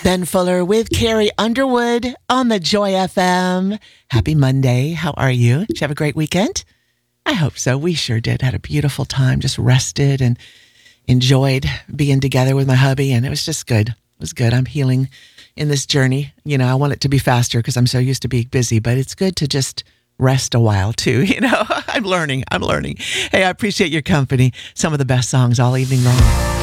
Ben Fuller with Carrie Underwood on the Joy FM. Happy Monday. How are you? Did you have a great weekend? I hope so. We sure did. Had a beautiful time. Just rested and enjoyed being together with my hubby. And it was just good. It was good. I'm healing in this journey. You know, I want it to be faster because I'm so used to being busy. But it's good to just rest a while too. You know, I'm learning. Hey, I appreciate your company. Some of the best songs all evening long.